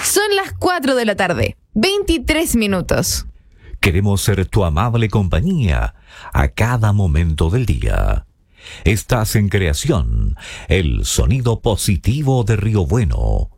Son las 4 de la tarde, 23 minutos. Queremos ser tu amable compañía a cada momento del día. Estás en Creación, el sonido positivo de Río Bueno.